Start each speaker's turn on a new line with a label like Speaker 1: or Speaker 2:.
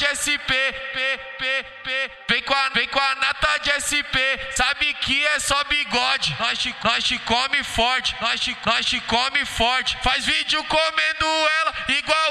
Speaker 1: de SP, vem com a nata de SP, sabe que é só bigode. Nós te come forte, nós te come forte. Faz vídeo comendo ela igual